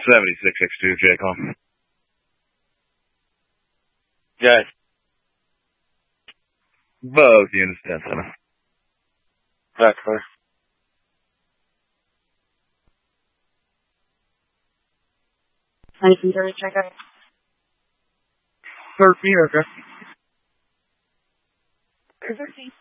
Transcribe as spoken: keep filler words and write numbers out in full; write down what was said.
seventy-six six two, J call. Yes. Both units, ten seven. That's clear. Anything to check out? thirteen, okay. thirteen.